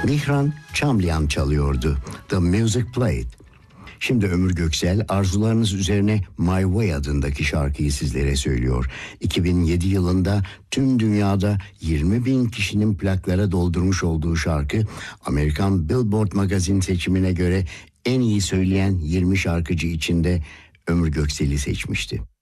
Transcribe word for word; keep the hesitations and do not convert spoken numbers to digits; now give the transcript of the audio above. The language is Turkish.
Mihran Çamlian çalıyordu. The Music Played. Şimdi Ömür Göksel arzularınız üzerine My Way adındaki şarkıyı sizlere söylüyor. iki bin yedi yılında tüm dünyada yirmi bin kişinin plaklara doldurmuş olduğu şarkı Amerikan Billboard magazin seçimine göre en iyi söyleyen yirmi şarkıcı içinde Ömür Göksel'i seçmişti.